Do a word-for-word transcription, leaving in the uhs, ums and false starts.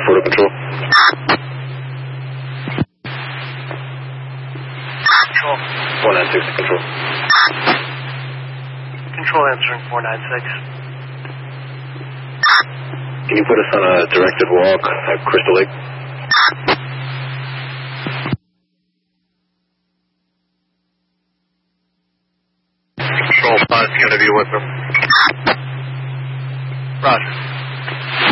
four to control. Control. four nine six to control. Control answering four nine six. Can you put us on a directed walk at Crystal Lake? Control five, going to be with them. Roger.